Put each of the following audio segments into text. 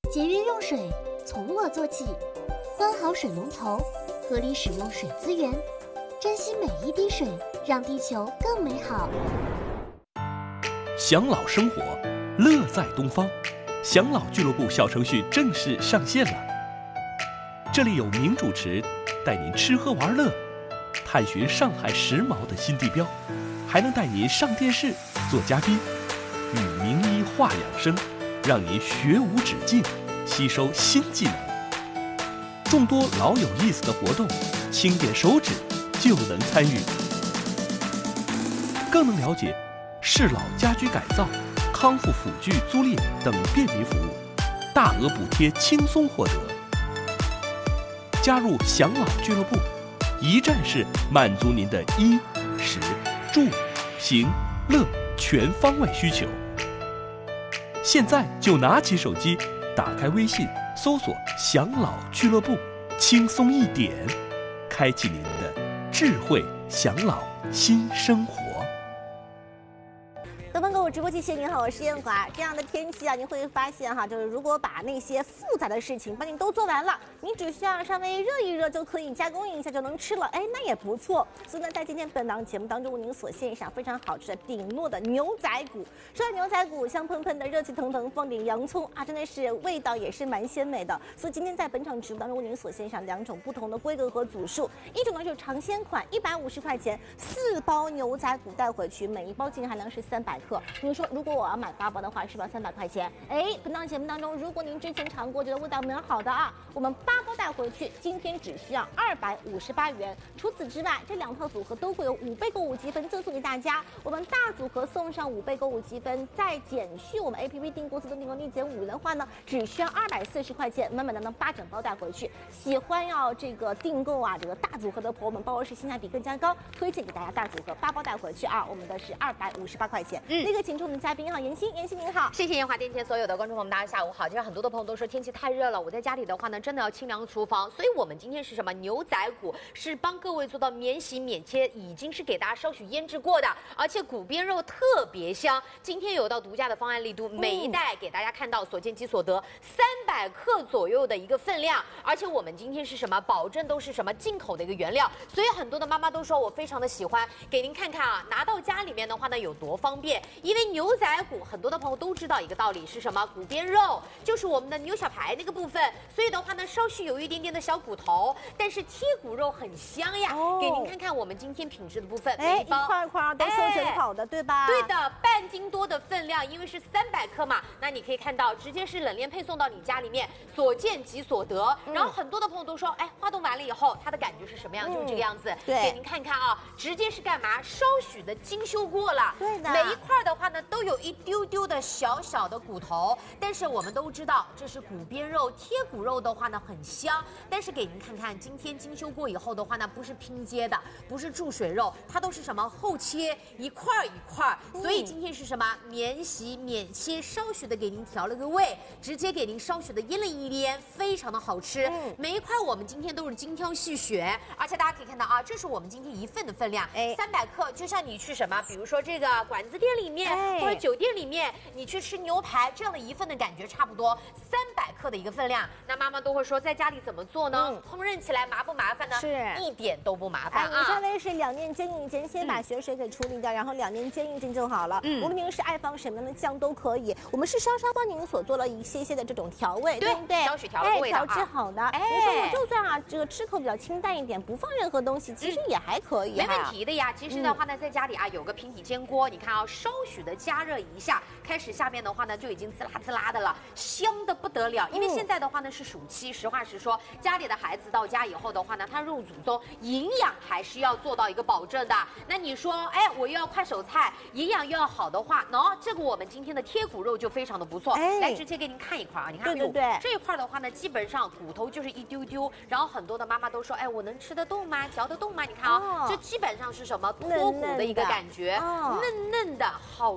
节约用水，从我做起。关好水龙头，合理使用水资源，珍惜每一滴水，让地球更美好。 享老生活，乐在东方。享老俱乐部小程序正式上线了。这里有名主持带您吃喝玩乐，探寻上海时髦的新地标，还能带您上电视做嘉宾，与名医话养生，让您学无止境，吸收新技能。众多老有意思的活动，轻点手指就能参与，更能了解适老家居改造、康复辅具租赁等便民服务，大额补贴轻松获得。加入享老俱乐部，一站式满足您的衣、食、住、行、乐全方位需求。现在就拿起手机，打开微信，搜索享老俱乐部，轻松一点，开启您的智慧享老新生活。 东方购物直播间，谢谢您好，我是燕华。这样的天气啊，你会发现哈，就是如果把那些复杂的事情帮你都做完了，你只需要稍微热一热就可以加工一下就能吃了，哎，那也不错。所以呢，在今天本档节目当中，为您所献上非常好吃的顶糯的牛仔骨。说到牛仔骨，香喷喷的，热气腾腾，放点洋葱啊，真的是味道也是蛮鲜美的。所以今天在本场直播当中，为您所献上2种不同的规格和组数，一种呢就是尝鲜款，150块钱4包牛仔骨带回去，每一包净含量是300克。你说如果我要买8包的话，是吧？300块钱。哎，本档节目当中，如果您之前尝过，觉得味道蛮好的啊，我们8包带回去，今天只需要258元。除此之外，这2套组合都会有5倍购物积分赠送给大家。我们大组合送上5倍购物积分，再减去我们 APP 订购自动订购立减5的话呢，只需要240块钱，满满当当8整包带回去。喜欢要这个订购啊，这个大组合的朋友们，包括是性价比更加高，推荐给大家大组合8包带回去啊，我们的是258块钱。那个请出我们的嘉宾哈，妍希，妍希您好， 谢谢燕华电前所有的观众朋友们，大家下午好。其实很多的朋友都说天气太热了，我在家里的话呢，真的要清凉厨房，所以我们今天是什么？牛仔骨是帮各位做到免洗免切，已经是给大家稍许腌制过的，而且骨边肉特别香。今天有到独家的方案力度，每一袋给大家看到所见即所得，300克左右的一个分量，而且我们今天是什么？保证都是什么进口的一个原料，所以很多的妈妈都说我非常的喜欢，给您看看啊，拿到家里面的话呢有多方便，因为牛仔骨很多的朋友都知道一个道理是什么？骨边肉就是我们的牛小排那个部分，所以的话呢，稍许有一点点的小骨头，但是贴骨肉很香呀。给您看看我们今天品质的部分， 哎，一块一块都修整好的，对吧？ 对的，半斤多的分量，因为是300克嘛，那你可以看到直接是冷链配送到你家里面，所见即所得。然后很多的朋友都说，哎，化冻完了以后，它的感觉是什么样？就是这个样子。 对， 给您看看啊，直接是干嘛？稍许的精修过了。 对的， 每一块的话呢，都有一丢丢的小小的骨头，但是我们都知道这是骨边肉，贴骨肉的话呢很香。但是给您看看，今天精修过以后的话呢，不是拼接的，不是注水肉，它都是什么后切，一块一块。所以今天是什么？免洗免切，稍许的给您调了个味，直接给您稍许的腌了一腌，非常的好吃。每一块我们今天都是精挑细选，而且大家可以看到啊，这是我们今天1份的分量，300克，就像你去什么，比如说这个馆子店里面，或者酒店里面，你去吃牛排这样的1份的感觉差不多，300克的一个分量。那妈妈都会说，在家里怎么做呢？烹饪起来麻不麻烦呢？ 是， 一点都不麻烦啊。 你稍微是2面煎一煎，先把血水给处理掉，然后2面煎一煎就好了。无论您是爱放什么样的酱都可以，我们是稍稍帮您所做了一些些的这种调味，对不对？ 稍许调了味道， 调制好的。你说我就算啊，这个吃口比较清淡一点，不放任何东西，其实也还可以， 没问题的呀。其实的话呢，在家里啊有个平底煎锅，你看啊，稍许的加热一下，开始下面的话呢就已经滋啦滋啦的了，香的不得了。因为现在的话呢是暑期，实话实说，家里的孩子到家以后的话呢，他入祖宗，营养还是要做到一个保证的。那你说，哎，我又要快手菜，营养又要好的话，这个我们今天的贴骨肉就非常的不错。来，直接给您看一块啊，你看， 对， 这一块的话呢，基本上骨头就是一丢丢，然后很多的妈妈都说，哎，我能吃得动吗？嚼得动吗？你看啊，这基本上是什么脱骨的一个感觉，嫩嫩的，好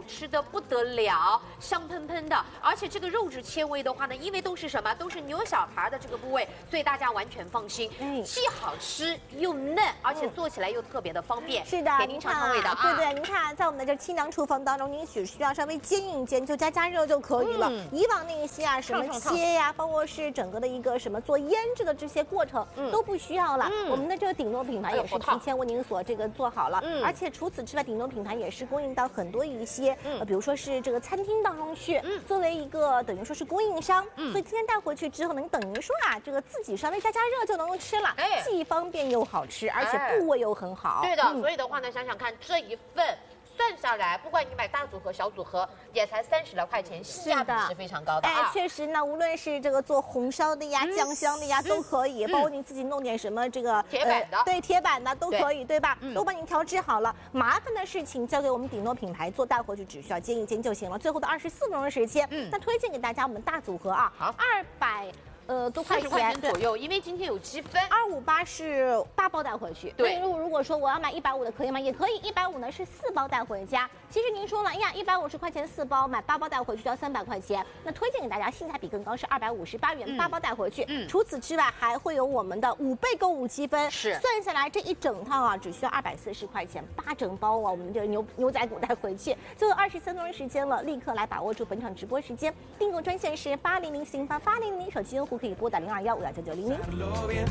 好吃的不得了，香喷喷的，而且这个肉质纤维的话呢，因为都是什么，都是牛小排的这个部位，所以大家完全放心，既好吃又嫩，而且做起来又特别的方便。 是的， 给您尝尝味道啊。 对对，您看，在我们的这清凉厨房当中，您只需要稍微煎一煎，就加热就可以了。以往那些啊，什么切呀，包括是整个的一个什么做腌制的这些过程，都不需要了。我们的这个鼎诺品牌也是提前为您所这个做好了，而且除此之外，鼎诺品牌也是供应到很多一些，比如说是这个餐厅当中去，作为一个等于说是供应商，所以天天带回去之后，能等于说啊，这个自己稍微加热就能吃了，既方便又好吃，而且部位又很好。 对的，所以的话呢，想想看这一份。算下来，不管你买大组合、小组合，也才30来块钱，性价比是非常高的啊！ 确实呢，无论是这个做红烧的呀、酱香的呀，都可以，包括你自己弄点什么这个铁板的， 对，铁板的都可以，对吧？都帮你调制好了，麻烦的事情交给我们鼎诺品牌做，带回去只需要煎一煎就行了。最后的24分钟的时间，那推荐给大家我们大组合啊，好，200。多块钱左右，因为今天有积分 ，258是8包带回去。 对， 如果说我要买150的可以吗？也可以，150呢是4包带回家。其实您说了，哎呀，150块钱4包，买8包带回去就要300块钱。那推荐给大家性价比更高，是258元8包带回去。除此之外还会有我们的5倍购物积分，算下来这一整套啊只需要240块钱，8整包啊，我们这个牛仔骨带回去。最后23分钟时间了，立刻来把握住本场直播时间，订购专线是800088000，手机用户可以拨打0215299000。